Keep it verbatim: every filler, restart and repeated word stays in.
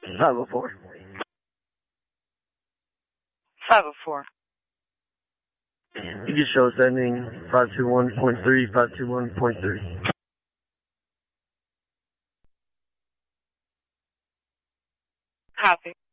five oh four. five oh four. You can show sending five two one point three, five two one point three. Copy.